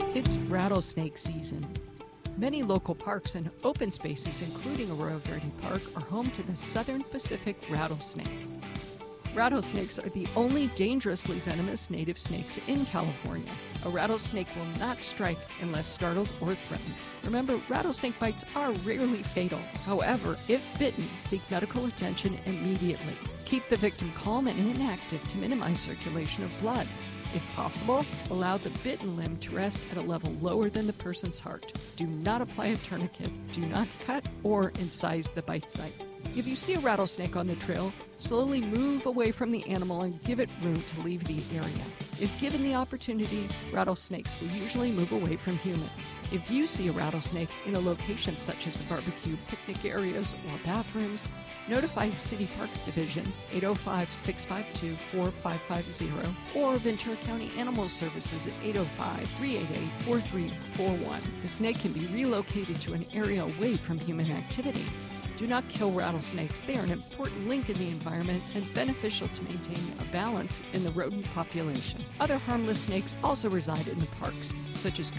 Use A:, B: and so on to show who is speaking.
A: It's rattlesnake season. Many local parks and open spaces, including Arroyo Verde Park, are home to the southern Pacific rattlesnake. Rattlesnakes are the only dangerously venomous native snakes in California. A rattlesnake will not strike unless startled or threatened. Remember, rattlesnake bites are rarely fatal. However, if bitten, seek medical attention immediately. Keep the victim calm and inactive to minimize circulation of blood. If possible, allow the bitten limb to rest at a level lower than the person's heart. Do not apply a tourniquet. Do not cut or incise the bite site. If you see a rattlesnake on the trail, slowly move away from the animal and give it room to leave the area. If given the opportunity, rattlesnakes will usually move away from humans. If you see a rattlesnake in a location such as the barbecue, picnic areas, or bathrooms, notify City Parks Division 805-652-4550 or Ventura County Animal Services at 805-388-4341. The snake can be relocated to an area away from human activity. Do not kill rattlesnakes. They are an important link in the environment and beneficial to maintaining a balance in the rodent population. Other harmless snakes also reside in the parks, such as